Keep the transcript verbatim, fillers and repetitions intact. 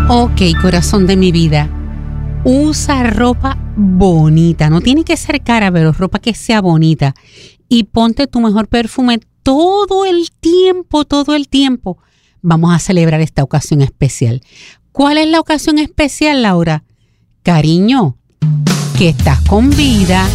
Ok, corazón de mi vida, usa ropa bonita, no tiene que ser cara, pero ropa que sea bonita. Y ponte tu mejor perfume todo el tiempo, todo el tiempo. Vamos a celebrar esta ocasión especial. ¿Cuál es la ocasión especial, Laura? Cariño, que estás con vida,